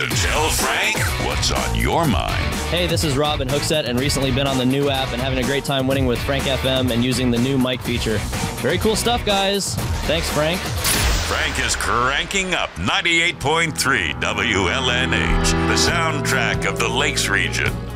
to tell Frank what's on your mind. Hey, this is Robin Hookset, and recently been on the new app and having a great time winning with Frank FM and using the new mic feature. Very cool stuff, guys. Thanks, Frank. Frank is cranking up 98.3 WLNH, the soundtrack of the Lakes region.